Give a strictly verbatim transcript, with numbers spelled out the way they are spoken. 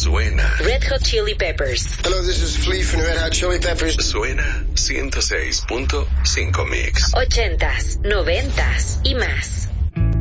Suena. Red Hot Chili Peppers. Hello, this is Flea from Red Hot Chili Peppers. Suena ciento seis punto cinco Mix. Ochentas, noventas y más.